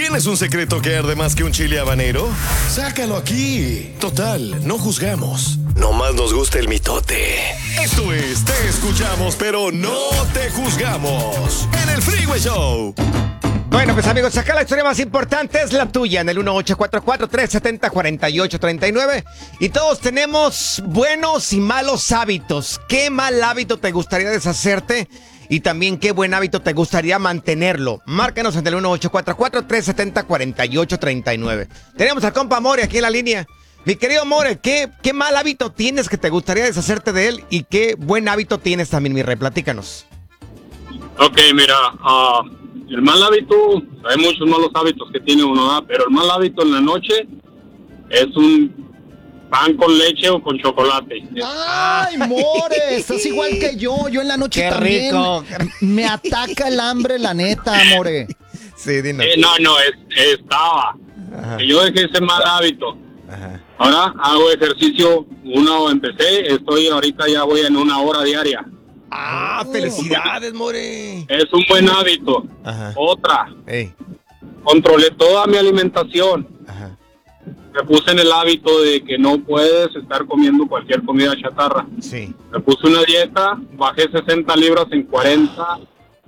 ¿Tienes un secreto que arde más que un chile habanero? Sácalo aquí. Total, no juzgamos. Nomás nos gusta el mitote. Esto es Te Escuchamos, pero no te juzgamos. En el Freeway Show. Bueno, pues amigos, acá la historia más importante es la tuya en el 1844-370-4839. Y todos tenemos buenos y malos hábitos. ¿Qué mal hábito te gustaría deshacerte? Y también, ¿qué buen hábito te gustaría mantenerlo? Márcanos en el 1844-370-4839. Tenemos al compa More aquí en la línea. Mi querido More, ¿qué mal hábito tienes que te gustaría deshacerte de él? Y qué buen hábito tienes también, mi rey. Platícanos. Ok, mira, el mal hábito, hay muchos malos hábitos que tiene uno, pero el mal hábito en la noche es un pan con leche o con chocolate. ¡Ay, More! Estás igual que yo. Yo en la noche ¡Qué también rico! Me ataca el hambre, la neta, More. Sí, dinos. Estaba. Ajá. Yo dejé ese mal hábito. Ajá. Ahora hago ejercicio, estoy ahorita ya voy en 1 hora diaria. ¡Ah, felicidades, More! Es un buen hábito. Ajá. Otra, Ey. controlé toda mi alimentación. Ajá. Me puse en el hábito de que no puedes estar comiendo cualquier comida chatarra. Sí. Me puse una dieta, bajé 60 libras en 4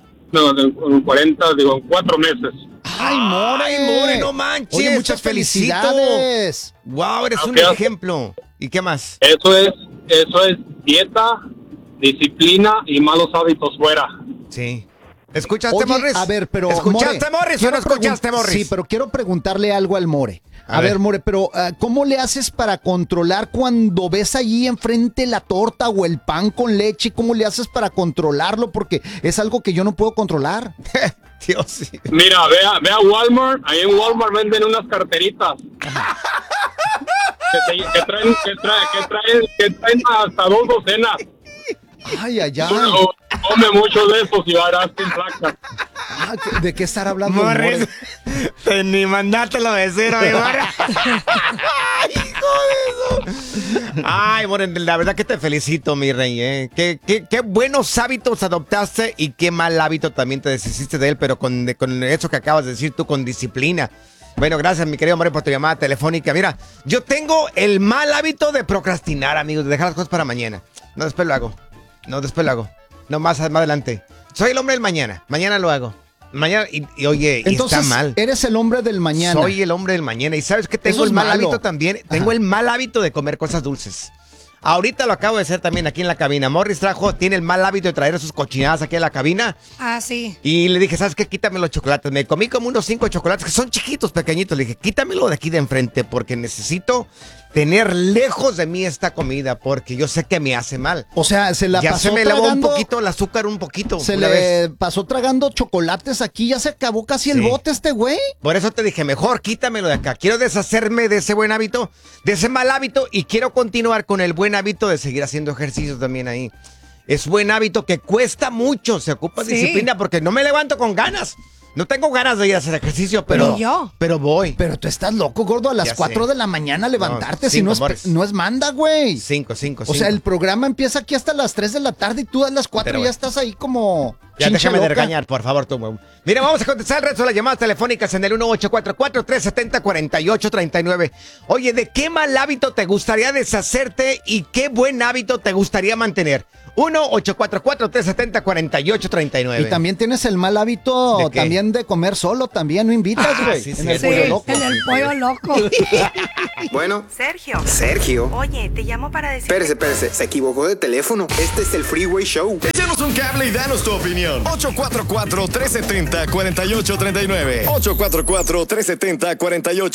meses. ¡Ay, More! ¡Ay, More, no manches! Oye, muchas te felicito. felicidades. ¡Wow, eres un Ok. ejemplo! ¿Y qué más? Eso es dieta, disciplina y malos hábitos fuera. Sí. ¿Escuchaste, Oye, Morris? a ver, pero ¿Escuchaste, More, Morris, o no escuchaste, Morris? Sí, pero quiero preguntarle algo al More. A ver, More, pero ¿cómo le haces para controlar cuando ves allí enfrente la torta o el pan con leche? ¿Cómo le haces para controlarlo? Porque es algo que yo no puedo controlar. Dios, sí. Mira, ve a Walmart, ahí en Walmart venden unas carteritas. que traen hasta 2 docenas. Ay, ay, ay. Come mucho de esos y harás sin placa. Ah, ¿de qué estar hablando, Morris, More? ni mandártelo a decir, mi More. ¡Hijo de eso! Ay, More, la verdad que te felicito, mi rey, ¿eh? Qué buenos hábitos adoptaste y qué mal hábito también te deshiciste de él, pero con eso que acabas de decir tú, con disciplina. Bueno, gracias, mi querido More, por tu llamada telefónica. Mira, yo tengo el mal hábito de procrastinar, amigos, de dejar las cosas para mañana. No, después lo hago. No, más adelante. Soy el hombre del mañana. Mañana lo hago. Mañana, y oye, Entonces, está mal. eres el hombre del mañana. Soy el hombre del mañana. Y ¿sabes qué? Tengo Eso es el mal malo. hábito también. Tengo el mal hábito de comer cosas dulces. Ahorita lo acabo de hacer también aquí en la cabina. Morris tiene el mal hábito de traer sus cochinadas aquí a la cabina. Ah, sí. Y le dije, ¿sabes qué? Quítame los chocolates. Me comí como unos 5 chocolates que son chiquitos, pequeñitos. Le dije, quítamelo de aquí de enfrente porque necesito tener lejos de mí esta comida porque yo sé que me hace mal. O sea, se la Ya pasó se me elevó un tragando, poquito el azúcar, un poquito. se una le vez. pasó tragando chocolates aquí, ya se acabó casi el Sí. bote este güey. Por eso te dije, mejor quítamelo de acá. Quiero deshacerme de ese buen hábito, de ese mal hábito y quiero continuar con el buen hábito de seguir haciendo ejercicios también ahí. Es buen hábito que cuesta mucho, se ocupa Sí. disciplina porque no me levanto con ganas. No tengo ganas de ir a hacer ejercicio, pero Ni yo. pero voy. Pero tú estás loco, gordo, a las Ya 4 sé. de la mañana levantarte, No, si no 5, es, Morris. no es manda, güey. 5. O sea, el programa empieza aquí hasta las 3 de la tarde y tú a las 4 Pero ya bueno. estás ahí como Ya chinche déjame de loca. regañar, por favor, tú. Mira, vamos a contestar el resto de las llamadas telefónicas en el 1844-370-4839. Oye, ¿de qué mal hábito te gustaría deshacerte y qué buen hábito te gustaría mantener? 1-844-370-4839. Y también tienes el mal hábito ¿De qué? también de comer solo, también no invitas, güey. sí, en el sí. pollo Sí, loco. en el pollo loco. Bueno, Sergio, oye, te llamo para decir... espérese, se equivocó de teléfono. Este es el Freeway Show. Échanos un cable y danos tu opinión. 844-370-4839. 844-370-4839.